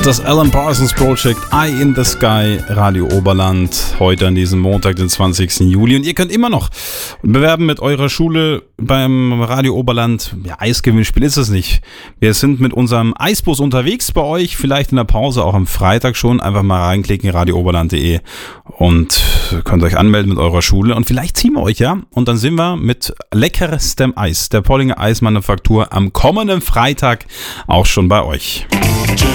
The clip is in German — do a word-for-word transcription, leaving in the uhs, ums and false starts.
Das Alan Parsons Project, Eye in the Sky, Radio Oberland, heute an diesem Montag, den zwanzigsten Juli. Und ihr könnt immer noch bewerben mit eurer Schule beim Radio Oberland. Ja, Eisgewinnspiel ist es nicht. Wir sind mit unserem Eisbus unterwegs bei euch, vielleicht in der Pause, auch am Freitag schon. Einfach mal reinklicken, radio oberland punkt de und könnt euch anmelden mit eurer Schule. Und vielleicht ziehen wir euch, ja. Und dann sind wir mit leckerstem Eis, der Pollinger Eismanufaktur, am kommenden Freitag auch schon bei euch.